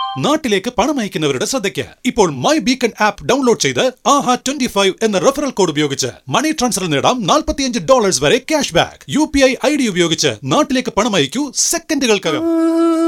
നാട്ടിലേക്ക് പണം അയക്കുന്നവരുടെ ശ്രദ്ധയ്ക്ക് ഇപ്പോൾ മൈ ബീക്കൺ ആപ്പ് ഡൗൺലോഡ് ചെയ്ത് AHA25 എന്ന റെഫറൽ കോഡ് ഉപയോഗിച്ച് മണി ട്രാൻസ്ഫർ നേടാം $45 വരെ ക്യാഷ് ബാക്ക്. UPI ID ഉപയോഗിച്ച് നാട്ടിലേക്ക് പണം അയക്കൂ സെക്കൻഡുകൾക്കകം.